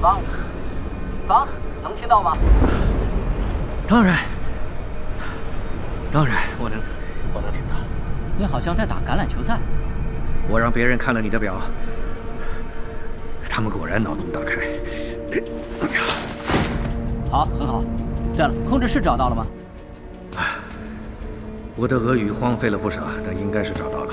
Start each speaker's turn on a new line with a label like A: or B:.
A: 方，能听到吗？
B: 当然，我能听到。
A: 你好像在打橄榄球赛。
B: 我让别人看了你的表，他们果然脑洞大开。
A: 好，很好。对了，控制室找到了吗？
B: 我的俄语荒废了不少，但应该是找到了。